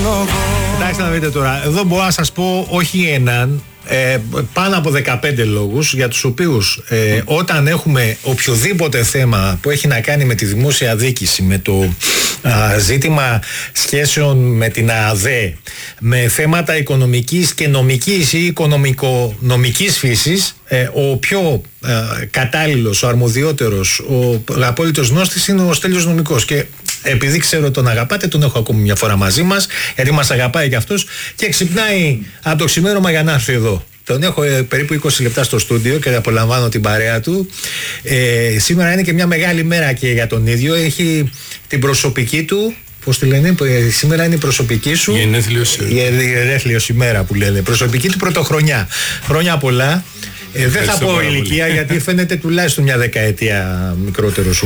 Εντάξει, να δείτε τώρα, εδώ μπορώ να σας πω όχι έναν, πάνω από 15 λόγους για τους οποίους όταν έχουμε οποιοδήποτε θέμα που έχει να κάνει με τη δημόσια διοίκηση, με το ζήτημα σχέσεων με την ΑΔΕ, με θέματα οικονομικής και νομικής ή οικονομικο-νομικής φύσης, ο πιο κατάλληλος, ο αρμοδιότερος, ο απόλυτος γνώστης είναι ο Στέλιος Νομικός. Και επειδή ξέρω τον αγαπάτε, τον έχω ακόμη μια φορά μαζί μας, γιατί μας αγαπάει και αυτός και ξυπνάει από το ξημέρωμα για να έρθει εδώ. Τον έχω περίπου 20 λεπτά στο στούντιο και απολαμβάνω την παρέα του. Σήμερα είναι και μια μεγάλη μέρα και για τον ίδιο. Έχει την προσωπική του. Πώς τη λένε, σήμερα είναι η προσωπική σου. Γενέθλιος ημέρα που λένε. Προσωπική του πρωτοχρονιά. Χρόνια πολλά. Δεν θα πω ηλικία γιατί φαίνεται τουλάχιστον μια δεκαετία μικρότερος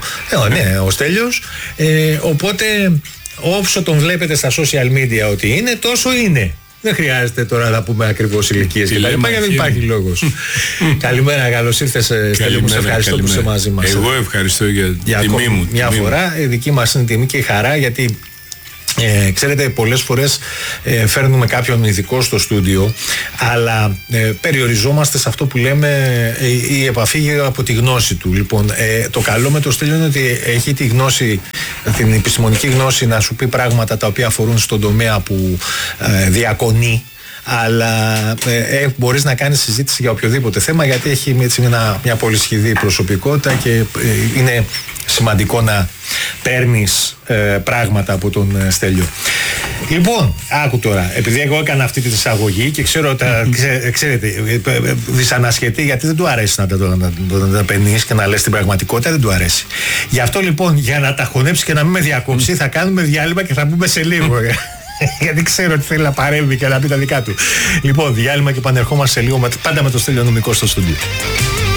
ο Στέλιος. Οπότε όσο τον βλέπετε στα social media ότι είναι, τόσο είναι. Δεν χρειάζεται τώρα να πούμε ακριβώς ηλικίες και τα λοιπά, γιατί δεν υπάρχει λόγος. Καλημέρα, καλώς ήρθες Στέλιο μου, σε ευχαριστώ που είσαι μαζί μας. Εγώ ευχαριστώ για τιμή μου. Μια φορά, η δική μας είναι τιμή και η χαρά, γιατί ξέρετε, πολλές φορές φέρνουμε κάποιον ειδικό στο στούντιο, αλλά περιοριζόμαστε σε αυτό που λέμε η επαφή από τη γνώση του. Λοιπόν, το καλό με το Στέλιο είναι ότι έχει τη γνώση, την επιστημονική γνώση να σου πει πράγματα τα οποία αφορούν στον τομέα που διακονεί, αλλά μπορείς να κάνεις συζήτηση για οποιοδήποτε θέμα, γιατί έχει έτσι μια πολυσχηδή προσωπικότητα και είναι σημαντικό να παίρνεις πράγματα από τον Στέλιο. Λοιπόν, άκου τώρα, επειδή εγώ έκανα αυτή τη εισαγωγή και ξέρω ότι ξέρετε, δυσανασχετεί, γιατί δεν του αρέσει να τα πενείς και να λες την πραγματικότητα, δεν του αρέσει. Γι' αυτό λοιπόν, για να τα χωνέψει και να μην με διακόψει, θα κάνουμε διάλειμμα και θα μπούμε σε λίγο. Γιατί ξέρω ότι θέλει να παρέμβει και να πει τα δικά του. Λοιπόν, διάλειμμα και επανερχόμαστε σε λίγο, πάντα με το Στέλιο Νομικό στο στούντιο.